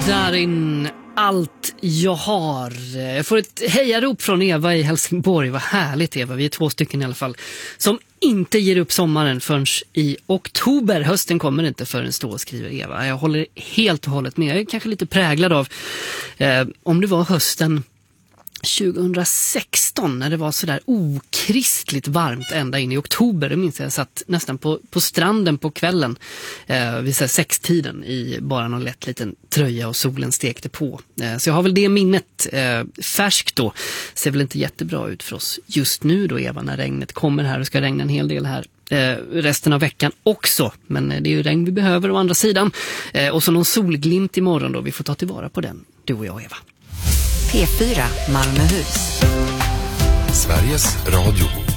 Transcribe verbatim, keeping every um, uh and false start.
Darin, allt jag har. Jag får ett hejarop från Eva i Helsingborg. Vad härligt, Eva, vi är två stycken i alla fall, som inte ger upp sommaren förrän i oktober. Hösten kommer inte förrän då, skriver Eva. Jag håller helt och hållet med. Jag är kanske lite präglad av eh, om det var hösten tjugohundrasexton när det var sådär okristligt varmt ända in i oktober. Det minns jag, jag satt nästan på, på stranden på kvällen eh, vid så här sextiden i bara någon lätt liten tröja och solen stekte på. Eh, så jag har väl det minnet eh, färskt då. Ser väl inte jättebra ut för oss just nu då, Eva, när regnet kommer här och ska regna en hel del här eh, resten av veckan också. Men eh, det är ju regn vi behöver å andra sidan. Eh, och så någon solglimt imorgon då. Vi får ta tillvara på den, du och jag, Eva. P fyra Malmöhus. Sveriges Radio.